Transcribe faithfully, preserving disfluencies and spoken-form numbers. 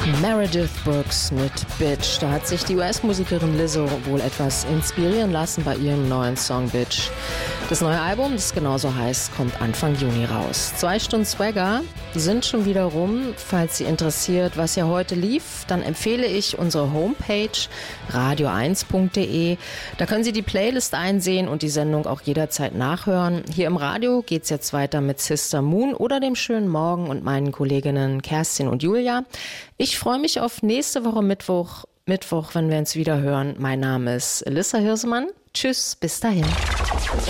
Meredith Brooks mit Bitch. Da hat sich die U S-Musikerin Lizzo wohl etwas inspirieren lassen bei ihrem neuen Song Bitch. Das neue Album, das genauso heißt, kommt Anfang Juni raus. Zwei Stunden Swagger sind schon wieder rum. Falls Sie interessiert, was ja heute lief, dann empfehle ich unsere Homepage radio eins punkt de. Da können Sie die Playlist einsehen und die Sendung auch jederzeit nachhören. Hier im Radio geht's jetzt weiter mit Sister Moon oder dem schönen Morgen und meinen Kolleginnen Kerstin und Julia. Ich freue mich auf nächste Woche Mittwoch, Mittwoch, wenn wir uns wieder hören. Mein Name ist Elissa Hirsemann. Tschüss, bis dahin.